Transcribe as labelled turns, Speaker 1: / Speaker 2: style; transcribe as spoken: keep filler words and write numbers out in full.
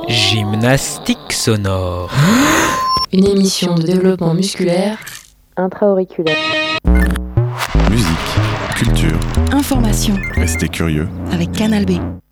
Speaker 1: Gymnastique sonore.
Speaker 2: Une émission de développement musculaire
Speaker 3: intra-auriculaire.
Speaker 4: Musique, culture,
Speaker 5: information.
Speaker 4: restez curieux
Speaker 5: Avec Canal B.